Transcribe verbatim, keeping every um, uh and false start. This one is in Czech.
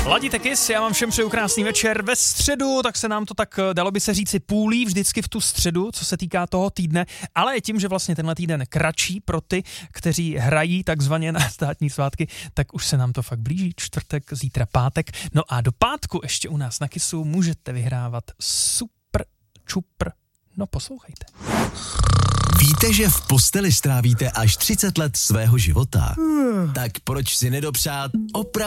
Ladíte Kiss, já vám všem přeju krásný večer. Ve středu, tak se nám to tak, dalo by se říci, půlí vždycky v tu středu, co se týká toho týdne, ale tím, že vlastně tenhle týden kratší pro ty, kteří hrají takzvaně na státní svátky, tak už se nám to fakt blíží. Čtvrtek, zítra pátek. No a do pátku ještě u nás na Kissu můžete vyhrávat super čupr. No poslouchejte. Víte, že v posteli strávíte až třicet let svého života? Tak proč si nedopřát opravdu